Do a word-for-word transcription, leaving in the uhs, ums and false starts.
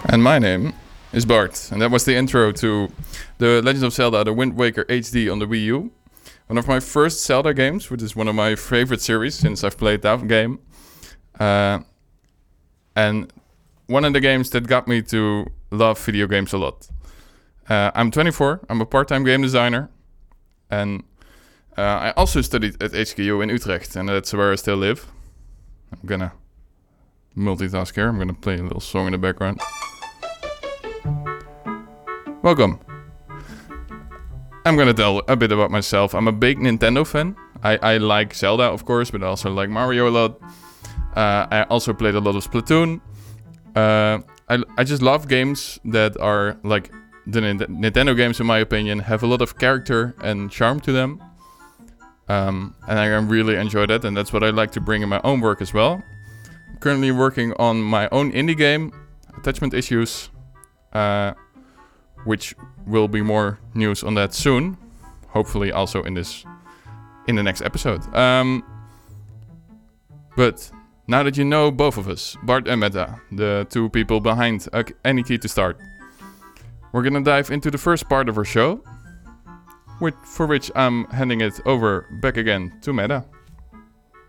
And my name is Bart, and that was the intro to The Legend of Zelda The Wind Waker H D on the Wii U. One of my first Zelda games, which is one of my favorite series since I've played that game. Uh, and one of the games that got me to love video games a lot. Uh, I'm twenty-four, I'm a part-time game designer, and uh, I also studied at H K U in Utrecht, and that's where I still live. I'm gonna multitask here, I'm gonna play a little song in the background. Welcome. I'm gonna tell a bit about myself. I'm a big Nintendo fan. I, I like Zelda, of course, but I also like Mario a lot. Uh, I also played a lot of Splatoon. Uh, I, I just love games that are like the Nintendo games, in my opinion, have a lot of character and charm to them. Um, and I really enjoy that, and that's what I like to bring in my own work as well. I'm currently working on my own indie game, Attachment Issues, uh, which will be more news on that soon. Hopefully also in this, in the next episode. Um, but now that you know both of us, Bart and Meta, the two people behind uh, Any Key to Start, we're gonna dive into the first part of our show, which, for which I'm handing it over back again to Meta.